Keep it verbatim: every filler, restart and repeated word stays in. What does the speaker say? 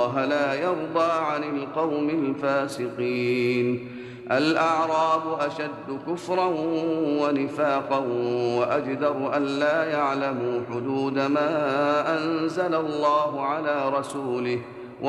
الله لا يرضى عن القوم الفاسقين. الأعراب أشد كفرا ونفاقا وأجدر ألا يعلموا حدود ما أنزل الله على رسوله